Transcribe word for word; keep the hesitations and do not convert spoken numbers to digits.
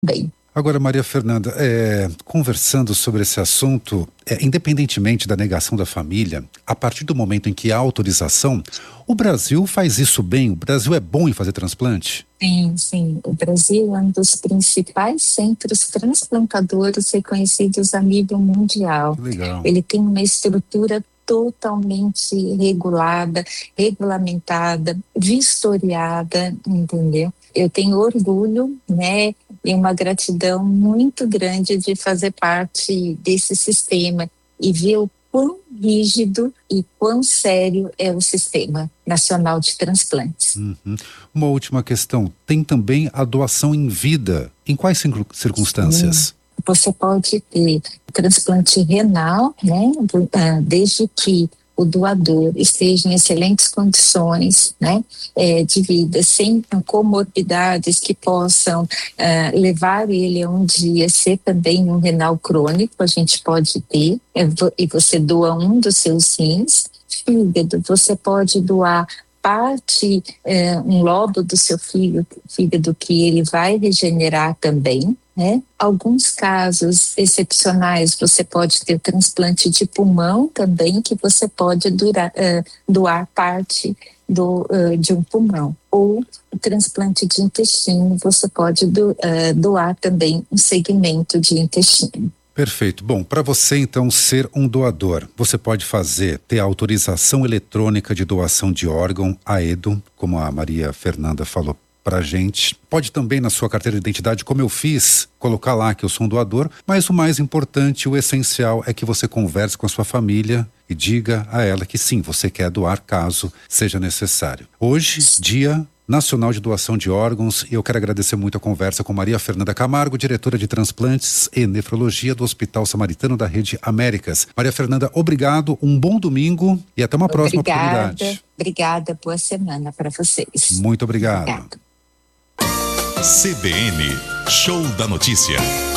bem. Agora, Maria Fernanda, é, conversando sobre esse assunto, é, independentemente da negação da família, a partir do momento em que há autorização, o Brasil faz isso bem? O Brasil é bom em fazer transplante? Sim, sim. O Brasil é um dos principais centros transplantadores reconhecidos a nível mundial. Que legal. Ele tem uma estrutura totalmente regulada, regulamentada, vistoriada, entendeu? Eu tenho orgulho, né, e uma gratidão muito grande de fazer parte desse sistema e ver o quão rígido e quão sério é o Sistema Nacional de Transplantes. Uhum. Uma última questão, tem também a doação em vida, em quais circunstâncias? Sim. Você pode ter transplante renal, né, desde que o doador esteja em excelentes condições, né, é, de vida, sem comorbidades que possam é, levar ele a um dia ser também um renal crônico, a gente pode ter, é, e você doa um dos seus rins. Fígado, você pode doar parte, é, um lobo do seu fígado, fígado que ele vai regenerar também, né? Alguns casos excepcionais, você pode ter transplante de pulmão também, que você pode durar, uh, doar parte do, uh, de um pulmão. Ou o transplante de intestino, você pode do, uh, doar também um segmento de intestino. Perfeito. Bom, para você então ser um doador, você pode fazer, ter a autorização eletrônica de doação de órgão, a EDO, como a Maria Fernanda falou pra gente. Pode também na sua carteira de identidade, como eu fiz, colocar lá que eu sou um doador, mas o mais importante, o essencial é que você converse com a sua família e diga a ela que sim, você quer doar caso seja necessário. Hoje, dia Nacional de Doação de Órgãos, e eu quero agradecer muito a conversa com Maria Fernanda Camargo, diretora de transplantes e nefrologia do Hospital Samaritano da Rede Américas. Maria Fernanda, obrigado, um bom domingo e até uma próxima obrigada, oportunidade. Obrigada, boa semana para vocês. Muito obrigado. Obrigada. C B N, Show da Notícia.